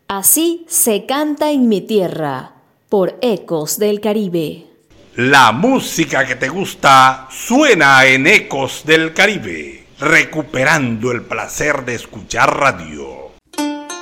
Así se canta en mi tierra, por Ecos del Caribe. La música que te gusta suena en Ecos del Caribe, recuperando el placer de escuchar radio.